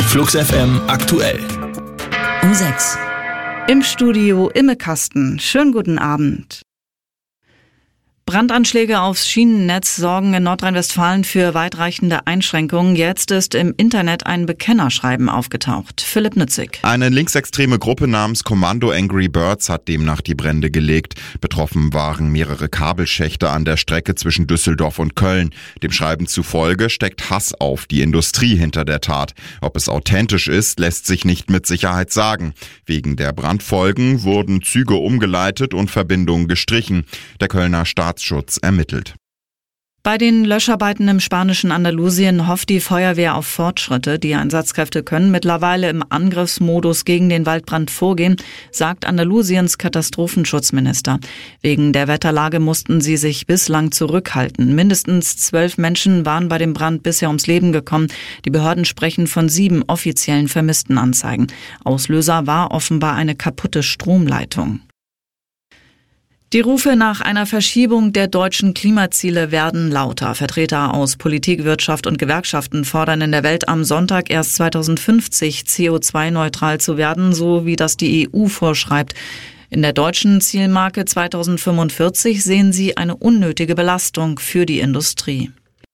Flux FM aktuell. Um 6. Im Studio Imme Kasten. Schönen guten Abend. Brandanschläge aufs Schienennetz sorgen in Nordrhein-Westfalen für weitreichende Einschränkungen. Jetzt ist im Internet ein Bekennerschreiben aufgetaucht. Philipp Nützig. Eine linksextreme Gruppe namens Kommando Angry Birds hat demnach die Brände gelegt. Betroffen waren mehrere Kabelschächte an der Strecke zwischen Düsseldorf und Köln. Dem Schreiben zufolge steckt Hass auf die Industrie hinter der Tat. Ob es authentisch ist, lässt sich nicht mit Sicherheit sagen. Wegen der Brandfolgen wurden Züge umgeleitet und Verbindungen gestrichen. Der Kölner Staatsschutz ermittelt. Bei den Löscharbeiten im spanischen Andalusien hofft die Feuerwehr auf Fortschritte. Die Einsatzkräfte können mittlerweile im Angriffsmodus gegen den Waldbrand vorgehen, sagt Andalusiens Katastrophenschutzminister. Wegen der Wetterlage mussten sie sich bislang zurückhalten. Mindestens 12 Menschen waren bei dem Brand bisher ums Leben gekommen. Die Behörden sprechen von 7 offiziellen Vermisstenanzeigen. Auslöser war offenbar eine kaputte Stromleitung. Die Rufe nach einer Verschiebung der deutschen Klimaziele werden lauter. Vertreter aus Politik, Wirtschaft und Gewerkschaften fordern in der Welt am Sonntag erst 2050 CO2-neutral zu werden, so wie das die EU vorschreibt. In der deutschen Zielmarke 2045 sehen sie eine unnötige Belastung für die Industrie.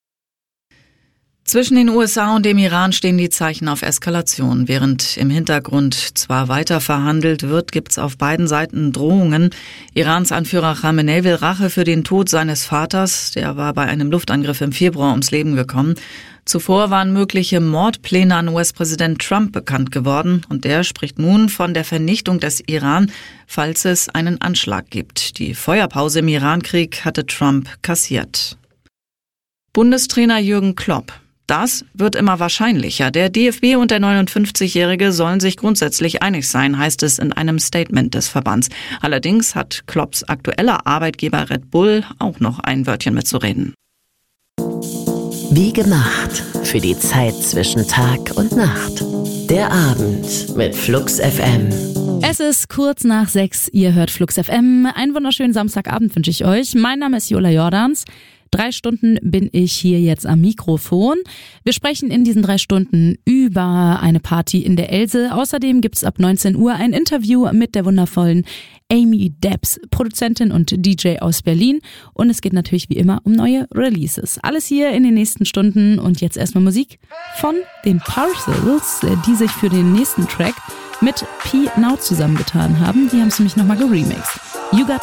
Zwischen den USA und dem Iran stehen die Zeichen auf Eskalation. Während im Hintergrund zwar weiter verhandelt wird, gibt's auf beiden Seiten Drohungen. Irans Anführer Khamenei will Rache für den Tod seines Vaters. Der war bei einem Luftangriff im Februar ums Leben gekommen. Zuvor waren mögliche Mordpläne an US-Präsident Trump bekannt geworden. Und der spricht nun von der Vernichtung des Iran, falls es einen Anschlag gibt. Die Feuerpause im Irankrieg hatte Trump kassiert. Bundestrainer Jürgen Klopp. Das wird immer wahrscheinlicher. Der DFB und der 59-Jährige sollen sich grundsätzlich einig sein, heißt es in einem Statement des Verbands. Allerdings hat Klopps aktueller Arbeitgeber Red Bull auch noch ein Wörtchen mitzureden. Wie gemacht für die Zeit zwischen Tag und Nacht. Der Abend mit Flux FM. Es ist kurz nach 6, ihr hört Flux FM. Einen wunderschönen Samstagabend wünsche ich euch. Mein Name ist Jola Jordans. 3 Stunden bin ich hier jetzt am Mikrofon. Wir sprechen in diesen 3 Stunden über eine Party in der Else. Außerdem gibt es ab 19 Uhr ein Interview mit der wundervollen Amy Debs, Produzentin und DJ aus Berlin. Und es geht natürlich wie immer um neue Releases. Alles hier in den nächsten Stunden. Und jetzt erstmal Musik von den Parcels, die sich für den nächsten Track mit P Now zusammengetan haben. Die haben es nämlich nochmal geremixed. You Got